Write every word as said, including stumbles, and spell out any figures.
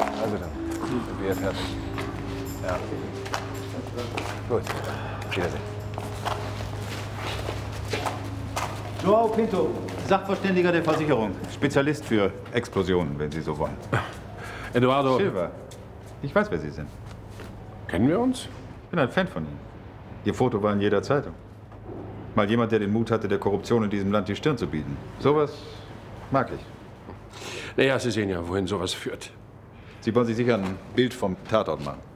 Also dann sind wir fertig. Ja. Gut. Wiedersehen. Joao Pinto, Sachverständiger der Versicherung. Spezialist für Explosionen, wenn Sie so wollen. Eduardo. Silva. Ich weiß, wer Sie sind. Kennen wir uns? Ich bin ein Fan von Ihnen. Ihr Foto war in jeder Zeitung. Mal jemand, der den Mut hatte, der Korruption in diesem Land die Stirn zu bieten. Sowas mag ich. Naja, Sie sehen ja, wohin sowas führt. Sie wollen sich sicher ein Bild vom Tatort machen.